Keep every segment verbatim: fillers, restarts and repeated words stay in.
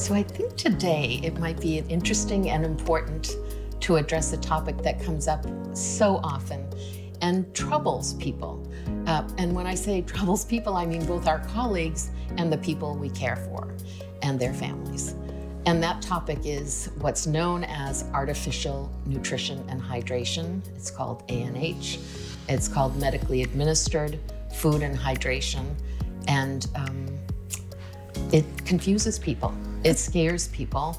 So I think today it might be interesting and important to address a topic that comes up so often and troubles people. Uh, and when I say troubles people, I mean both our colleagues and the people we care for and their families. And that topic is what's known as artificial nutrition and hydration. It's called A N H. It's called medically administered food and hydration. And um, it confuses people. It scares people.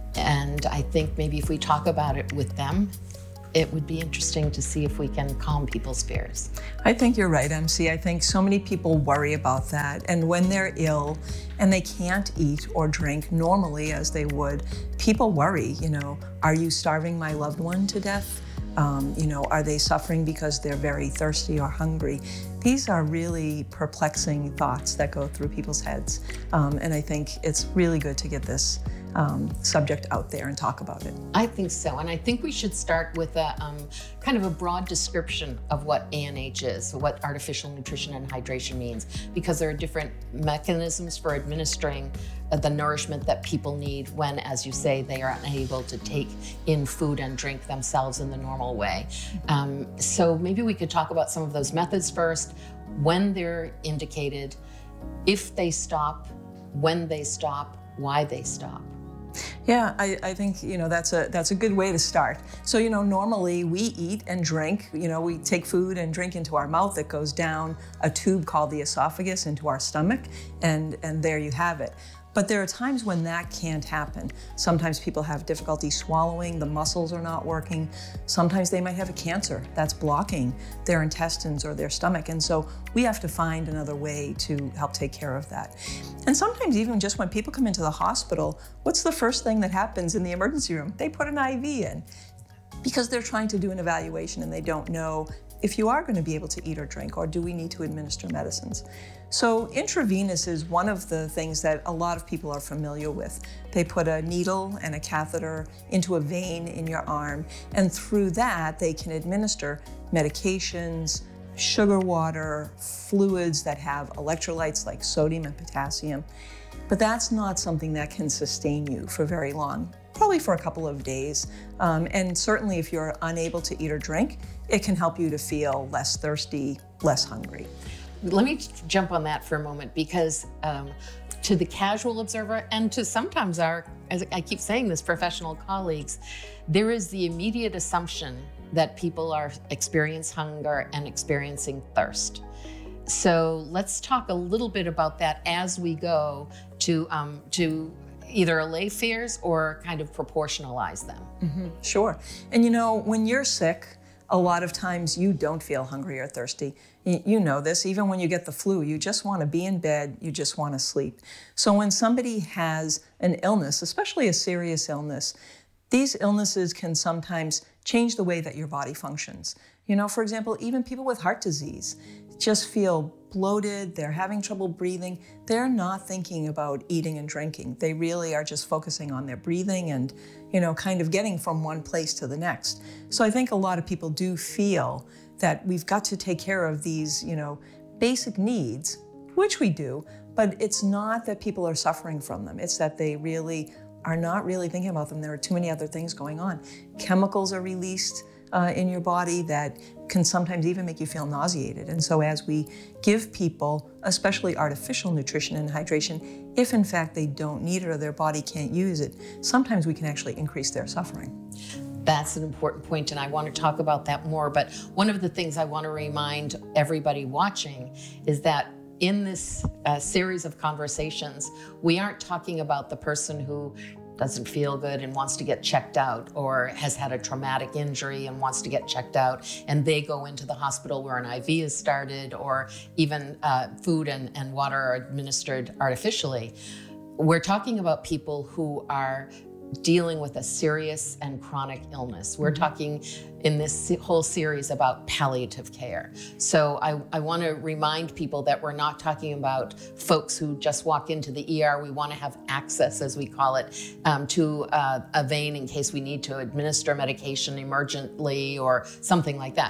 And I think maybe if we talk about it with them, it would be interesting to see if we can calm people's fears. I think you're right, M C. I think so many people worry about that. And when they're ill and they can't eat or drink normally as they would, people worry, you know, are you starving my loved one to death? Um, you know, are they suffering because they're very thirsty or hungry? These are really perplexing thoughts that go through people's heads. Um, and I think it's really good to get this um, subject out there and talk about it. I think so. And I think we should start with a um, kind of a broad description of what A N H is, what artificial nutrition and hydration means, because there are different mechanisms for administering uh, the nourishment that people need when, as you say, they are unable to take in food and drink themselves in the normal way. Um, so maybe we could talk about some of those methods first, when they're indicated, if they stop, when they stop, why they stop. Yeah, I, I think, you know, that's a that's a good way to start. So, you know, normally we eat and drink, you know, we take food and drink into our mouth that goes down a tube called the esophagus into our stomach, and, and there you have it. But there are times when that can't happen. Sometimes people have difficulty swallowing, the muscles are not working. Sometimes they might have a cancer that's blocking their intestines or their stomach. And so we have to find another way to help take care of that. And sometimes even just when people come into the hospital, what's the first thing that happens in the emergency room? They put an I V in because they're trying to do an evaluation and they don't know if you are going to be able to eat or drink, or do we need to administer medicines? So intravenous is one of the things that a lot of people are familiar with. They put a needle and a catheter into a vein in your arm, and through that they can administer medications, sugar water, fluids that have electrolytes like sodium and potassium. But that's not something that can sustain you for very long, probably for a couple of days. Um, and certainly if you're unable to eat or drink, it can help you to feel less thirsty, less hungry. Let me jump on that for a moment, because um, to the casual observer and to sometimes our, as I keep saying this, professional colleagues, there is the immediate assumption that people are experiencing hunger and experiencing thirst. So let's talk a little bit about that as we go to um, to either allay fears or kind of proportionalize them. Mm-hmm. Sure. And you know, when you're sick, a lot of times you don't feel hungry or thirsty. You know this, even when you get the flu, you just want to be in bed, you just want to sleep. So when somebody has an illness, especially a serious illness, these illnesses can sometimes change the way that your body functions. You know, for example, even people with heart disease just feel bloated, they're having trouble breathing. They're not thinking about eating and drinking. They really are just focusing on their breathing and, you know, kind of getting from one place to the next. So I think a lot of people do feel that we've got to take care of these, you know, basic needs, which we do, but it's not that people are suffering from them. It's that they really are not really thinking about them. There are too many other things going on. Chemicals are released uh, in your body that can sometimes even make you feel nauseated. And so as we give people, especially artificial nutrition and hydration, if in fact they don't need it or their body can't use it, sometimes we can actually increase their suffering. That's an important point, and I want to talk about that more. But one of the things I want to remind everybody watching is that in this uh, series of conversations, we aren't talking about the person who doesn't feel good and wants to get checked out, or has had a traumatic injury and wants to get checked out, and they go into the hospital where an I V is started, or even uh, food and, and water are administered artificially. We're talking about people who are dealing with a serious and chronic illness. We're talking in this whole series about palliative care. So I, I want to remind people that we're not talking about folks who just walk into the E R. We want to have access, as we call it, um, to uh, a vein in case we need to administer medication emergently or something like that.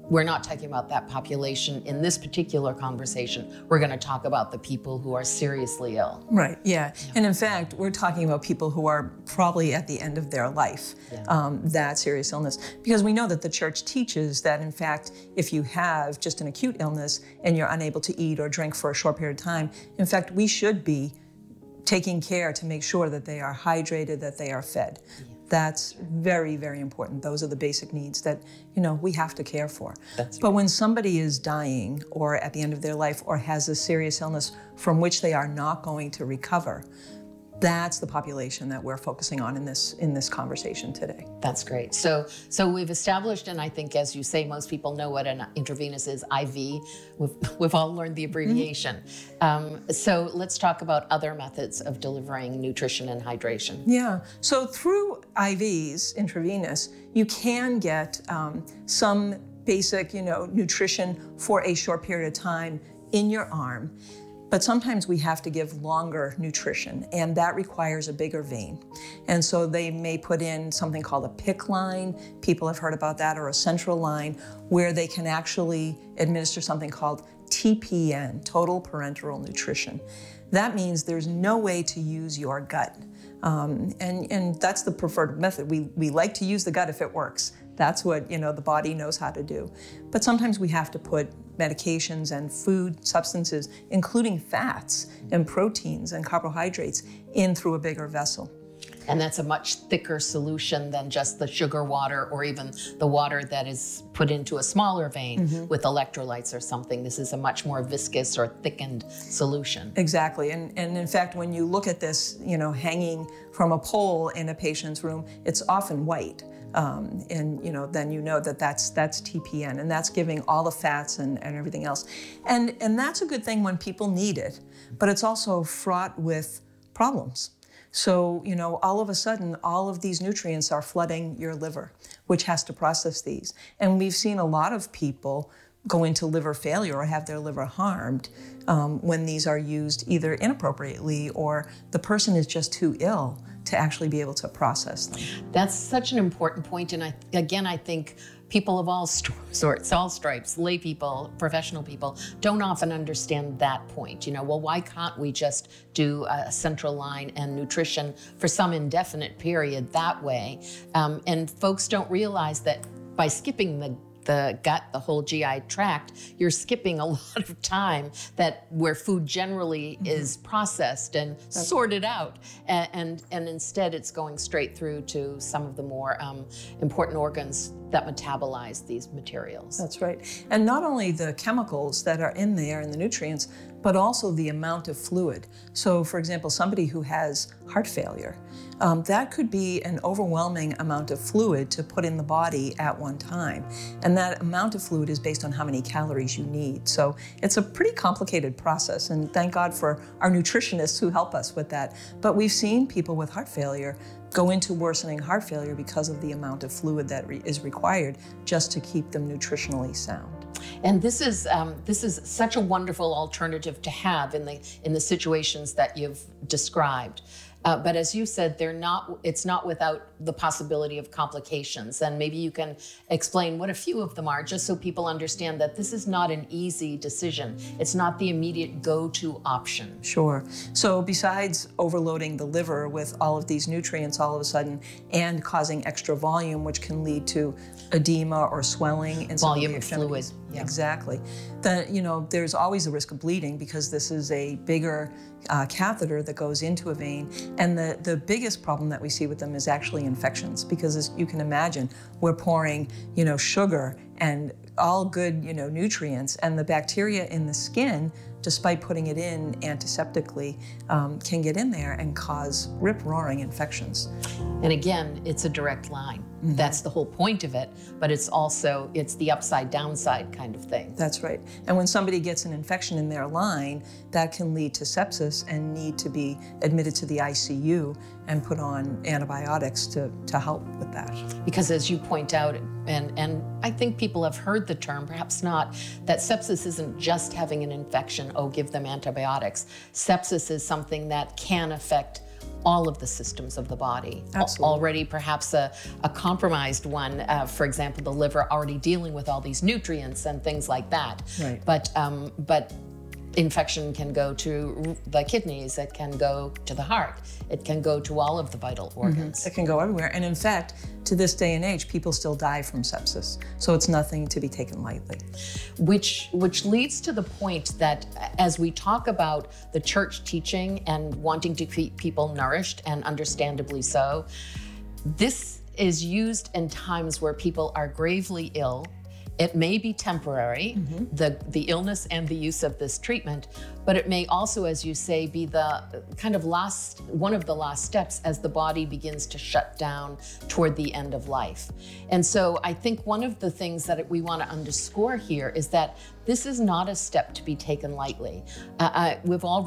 we're not talking about that population in this particular conversation. We're going to talk about the people who are seriously ill. Right, yeah. yeah. And in fact, we're talking about people who are probably at the end of their life, yeah. um, that serious illness. Because we know that the church teaches that, in fact, if you have just an acute illness and you're unable to eat or drink for a short period of time, in fact, we should be taking care to make sure that they are hydrated, that they are fed. Yeah. That's very, very important. Those are the basic needs that, you know, we have to care for. That's but when somebody is dying or at the end of their life or has a serious illness from which they are not going to recover, that's the population that we're focusing on in this in this conversation today. That's great. So so we've established, and I think, as you say, most people know what an intravenous is, I V. We've, we've all learned the abbreviation. Mm-hmm. um, so let's talk about other methods of delivering nutrition and hydration. Yeah. So through I Vs, intravenous, you can get um, some basic, you know, nutrition for a short period of time in your arm. But sometimes we have to give longer nutrition, and that requires a bigger vein. And so they may put in something called a P I C C line. People have heard about that, or a central line, where they can actually administer something called T P N, total parenteral nutrition. That means there's no way to use your gut. Um, and, and that's the preferred method. We, we like to use the gut if it works. That's what, you know, the body knows how to do. But sometimes we have to put medications and food substances, including fats and proteins and carbohydrates, in through a bigger vessel. And that's a much thicker solution than just the sugar water or even the water that is put into a smaller vein mm-hmm. with electrolytes or something. This is a much more viscous or thickened solution. Exactly. And, and in fact, when you look at this, you know, hanging from a pole in a patient's room, it's often white. Um, and you know, then you know that that's that's T P N, and that's giving all the fats and, and everything else. And, and that's a good thing when people need it, but it's also fraught with problems. So, you know, all of a sudden, all of these nutrients are flooding your liver, which has to process these. And we've seen a lot of people go into liver failure or have their liver harmed um, when these are used either inappropriately or the person is just too ill to actually be able to process them. That's such an important point. And I, again, I think people of all st- sorts, all stripes, lay people, professional people, don't often understand that point. You know, well, why can't we just do a central line and nutrition for some indefinite period that way? Um, and folks don't realize that by skipping the the gut, the whole G I tract, you're skipping a lot of time that where food generally mm-hmm. is processed and That's sorted right. out. And, and and instead it's going straight through to some of the more um, important organs that metabolize these materials. That's right. And not only the chemicals that are in there and the nutrients, but also the amount of fluid. So for example, somebody who has heart failure, um, that could be an overwhelming amount of fluid to put in the body at one time. And that amount of fluid is based on how many calories you need. So it's a pretty complicated process, and thank God for our nutritionists who help us with that. But we've seen people with heart failure go into worsening heart failure because of the amount of fluid that re- is required just to keep them nutritionally sound. And this is um, this is such a wonderful alternative to have in the in the situations that you've described. Uh, but as you said, they're not. It's not without the possibility of complications. And maybe you can explain what a few of them are, just so people understand that this is not an easy decision. It's not the immediate go-to option. Sure. So besides overloading the liver with all of these nutrients all of a sudden and causing extra volume, which can lead to edema or swelling and volume of fluid. Yeah. Exactly. Then, you know, there's always a risk of bleeding because this is a bigger uh, catheter that goes into a vein. And the, the biggest problem that we see with them is actually infections, because as you can imagine, we're pouring, you know, sugar and all good, you know, nutrients, and the bacteria in the skin, despite putting it in antiseptically, um, can get in there and cause rip-roaring infections. And again, it's a direct line. Mm-hmm. That's the whole point of it, but it's also, it's the upside downside kind of thing. That's right. And when somebody gets an infection in their line, that can lead to sepsis and need to be admitted to the I C U and put on antibiotics to, to help with that. Because as you point out, and, and I think people have heard the term, perhaps not, that sepsis isn't just having an infection, oh, give them antibiotics. Sepsis is something that can affect all of the systems of the body. Absolutely. Already perhaps a, a compromised one, uh, for example, the liver already dealing with all these nutrients and things like that. Right. But, um, but infection can go to the kidneys, it can go to the heart, it can go to all of the vital organs. It can go everywhere. And in fact, to this day and age, people still die from sepsis. So it's nothing to be taken lightly. Which, which leads to the point that as we talk about the church teaching and wanting to keep people nourished, and understandably so, this is used in times where people are gravely ill. It may be temporary, mm-hmm. the, the illness and the use of this treatment, but it may also, as you say, be the kind of last, one of the last steps as the body begins to shut down toward the end of life. And so I think one of the things that we want to underscore here is that this is not a step to be taken lightly. Uh, I, we've all